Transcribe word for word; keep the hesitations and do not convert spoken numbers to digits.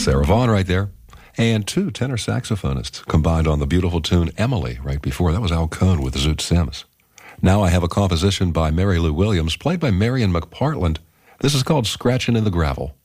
Sarah Vaughan right there. And two tenor saxophonists combined on the beautiful tune Emily right before. That was Al Cohn with Zoot Sims. Now I have a composition by Mary Lou Williams, played by Marion McPartland. This is called Scratchin' in the Gravel.